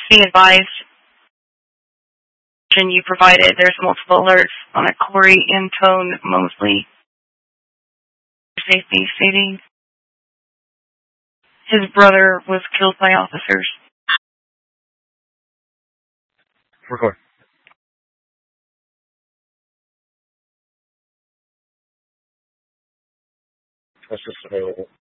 Be advised, you provided, there's multiple alerts on a Corey Antone Mosley. Safety stating his brother was killed by officers. Record. That's just available.